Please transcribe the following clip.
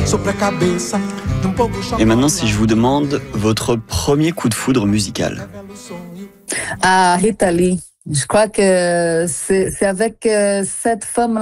Et maintenant, si je vous demande votre premier coup de foudre musical. Ah, Rita Lee. Je crois que c'est avec cette femme